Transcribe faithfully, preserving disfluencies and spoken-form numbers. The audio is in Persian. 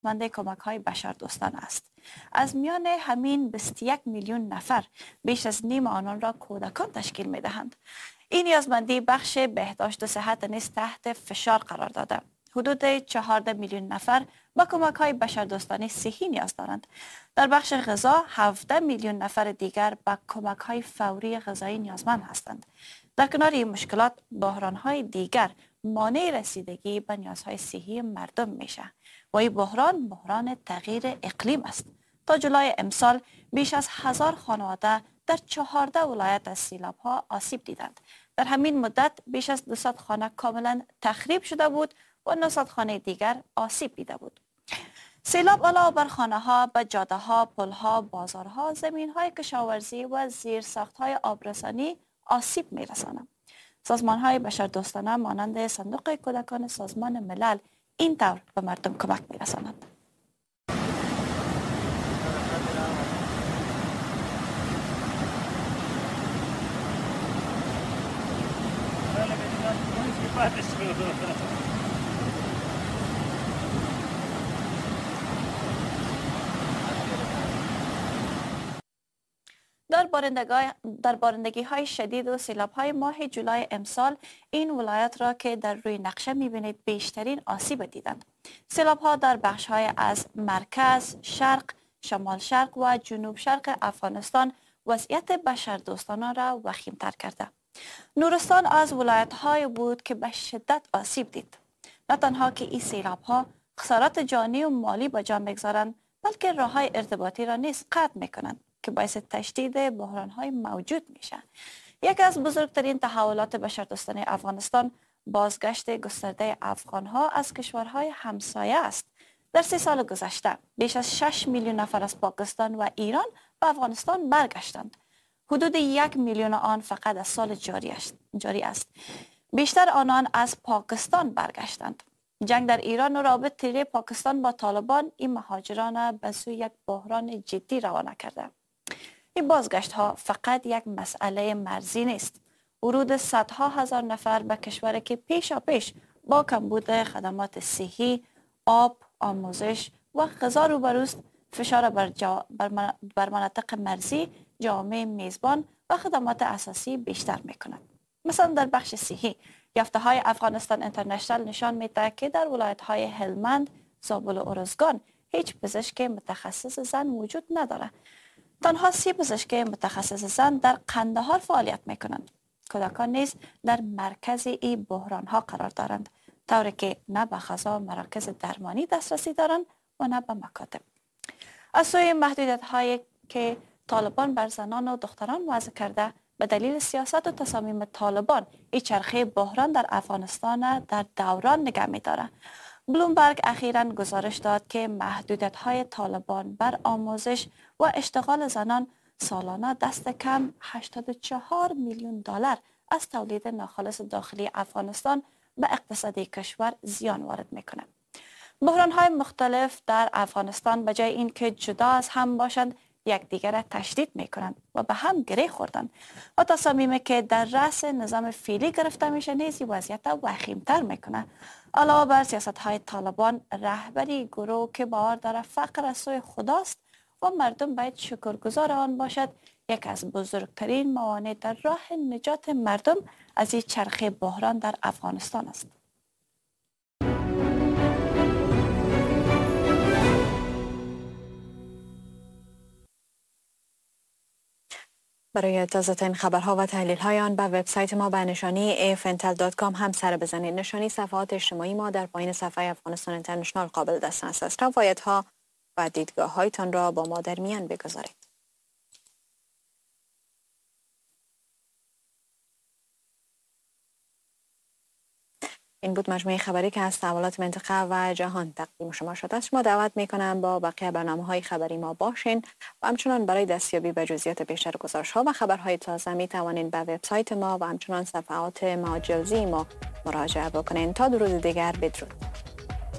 نیازمند کمک های بشردوستانه است. از میان همین بیست و یک میلیون نفر بیش از نیم آنان را کودکان تشکیل می دهند. این نیازمندی بخش بهداشت و صحت نیز تحت فشار قرار داده. حدود چهارده میلیون نفر با کمک های بشردوستانه صحی نیاز دارند. در بخش غذا هفده میلیون نفر دیگر با کمک های فوری غذایی نیازمند هستند. در کنار این مشکلات، بحران های دیگر مانع رسیدگی به نیازهای صحی مردم میشه و این بحران بحران تغییر اقلیم است. تا جولای امسال بیش از هزار خانواده در چهارده ولایت از سیلاب ها آسیب دیدند. در همین مدت بیش از دویست خانه کاملا تخریب شده بود و نهصد خانه دیگر آسیب دیده بود. سیلاب علاوه بر خانه ها، به جاده ها، پل ها، بازارها، زمین های کشاورزی و زیرساخت های آبرسانی آسیب می رساند. سازمان های بشردوستانه مانند صندوق کودکان سازمان ملل این طور به مردم کمک می رسانند. در در بارندگی های شدید و سیلاب های ماه جولای امسال این ولایت را که در روی نقشه میبینید بیشترین آسیب دیدند. سیلاب ها در بخش های از مرکز، شرق، شمال شرق و جنوب شرق افغانستان وضعیت بشردوستانه را وخیم‌تر کرده. نورستان از ولایت های بود که به شدت آسیب دید. نه تنها که این سیلاب ها خسارات جانی و مالی به جا میگذارند، بلکه راه های ارتباطی را نیز قطع میکنند که باعث تشدید بحران های موجود میشه. یکی از بزرگترین تحولات بشردوستانه افغانستان بازگشت گسترده افغان ها از کشورهای همسایه است. در سی سال گذشته بیش از شش میلیون نفر از پاکستان و ایران به افغانستان برگشتند. حدود یک میلیون آن فقط از سال جاری است. جاری است. بیشتر آنان از پاکستان برگشتند. جنگ در ایران و رابطه پاکستان با طالبان این مهاجران به سوی یک بحران جدی روانه کرده. این بازگشت ها فقط یک مسئله مرزی نیست. ورود صدها هزار نفر به کشوری که پیشا پیش با کمبود خدمات صحی، آب، آموزش و غذا روبروست، فشار بر, جا... بر, بر مناطق مرزی، جامعه میزبان و خدمات اساسی بیشتر میکند. مثلا در بخش صحی، یافته های افغانستان اینترنشنال نشان میده که در ولایت های هلمند، زابل و ارزگان هیچ پزشک متخصص زن وجود نداره. تنها سی پزشک متخصص زن در قندهار فعالیت میکنند. کودکان نیز در مرکز این بحران ها قرار دارند، طوری که نه به غذا مراکز درمانی دسترسی دارند و نه به مکاتب. از سوی محدودیت هایی که طالبان بر زنان و دختران وضع کرده، به دلیل سیاست و تصامیم طالبان این چرخه بحران در افغانستان در دوران نگه می‌دارد. بلومبرگ اخیراً گزارش داد که محدودیت های طالبان بر آموزش و اشتغال زنان سالانه دست کم هشتاد و چهار میلیون دلار از تولید ناخالص داخلی افغانستان به اقتصادی کشور زیان وارد میکنه. بحران های مختلف در افغانستان به جای اینکه جدا از هم باشند، یکدیگر را تشدید میکنند و به هم گره خوردند و تصامیمی که در رأس نظام فعلی گرفته میشه نیز وضعیت وخیم‌تر میکنه. علاوه بر سیاست های طالبان، رهبری گروه که باور داره فقر از سوی خداست و مردم باید شکرگزار آن باشد، یک از بزرگترین موانع در راه نجات مردم از این چرخه بحران در افغانستان است. برای تازه‌ترین خبرها و تحلیل‌های آن به وبسایت ما به نشانی اف ان تل دات کام هم سر بزنید. نشانی صفحات اجتماعی ما در پایین صفحه افغانستان اینترنشنال قابل دسترس است. روایت‌ها و دیدگاه‌هایتان را با ما در میان بگذارید. این بود مجموعه خبری که از تحولات منطقه و جهان تقدیم شما شده است. شما دعوت می‌کنم با بقیه برنامه‌های خبری ما باشین و همچنان برای دستیابی به جزئیات بیشتر گزارش‌ها و خبرهای تازه می‌توانید به وبسایت ما و همچنان صفحات مجازی ما مراجعه بکنید. تا دو روز دیگر بدرود.